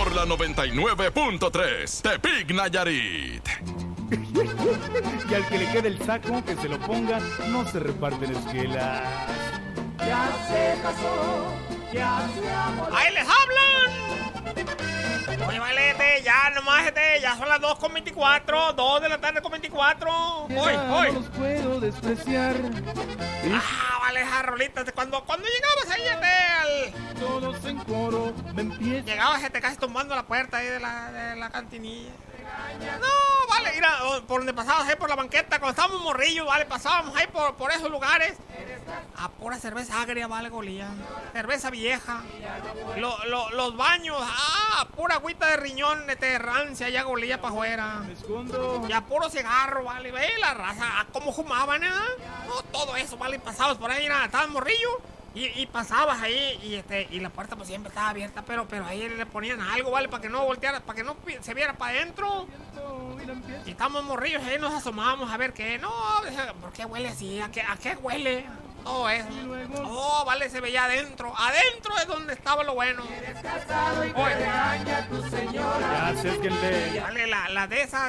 por la 99.3 Tepic Nayarit. Y al que le quede el saco, que se lo ponga, no se reparten esquelas. Ya se casó, ya se amó. ¡Ahí les hablan! Oye, vale, ya nomás, ya son las 2:24, 2 de la tarde con 24. Hoy. No los puedo despreciar. Vale, esa rolita. Cuando llegabas ahí, al... Todos en coro me empiezan. Llegabas, casi tumbando la puerta ahí de la cantinilla. No, vale, mira, por donde pasabas ahí por la banqueta, cuando estábamos morrillos, vale, pasábamos ahí por esos lugares. A pura cerveza agria, vale, golía. Cerveza vieja. Los baños, pura agüita de riñón de rancia, ya golía para afuera. Me Y a puro cigarro, vale, ve la raza, cómo fumaban, No, todo eso, vale, pasabas por ahí, mira, estabas morrillo. Y pasabas ahí y la puerta pues siempre estaba abierta, pero ahí le ponían algo, ¿vale? Para que no volteara, para que no se viera para adentro. Y estábamos morrillos ahí, nos asomábamos a ver qué. No, ¿por qué huele así? ¿A qué huele? Todo eso. Oh, vale, se veía adentro. Adentro es donde estaba lo bueno. Casado y te regaña tu señora. Ya sé que Vale, la de esas